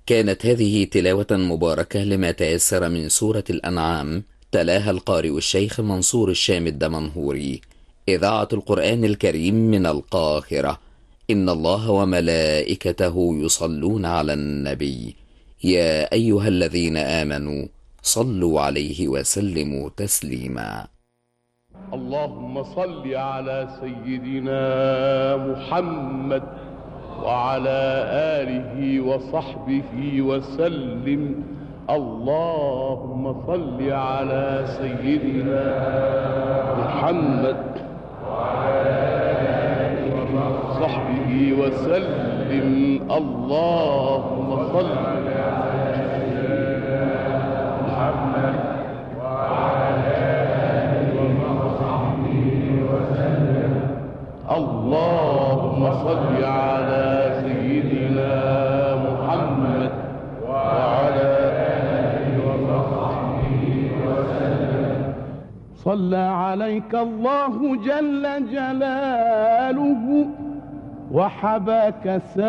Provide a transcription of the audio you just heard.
كانت هذه تلاوة مباركة لما تيسر من سورة الأنعام، تلاها القارئ الشيخ منصور الشام الدمنهوري، إذاعة القرآن الكريم من القاهرة. إن الله وملائكته يصلون على النبي، يا أيها الذين آمنوا صلوا عليه وسلموا تسليما. اللهم صل على سيدنا محمد وعلى آله وصحبه وسلم. اللهم صل على سيدنا محمد وعلى آله وصحبه وسلم. اللهم صل على سيدنا محمد وعلى آله وصحبه وسلم. اللهم صل على سيدنا محمد وعلى آله وصحبه وسلم. صلى عليك الله جل جلاله وحباك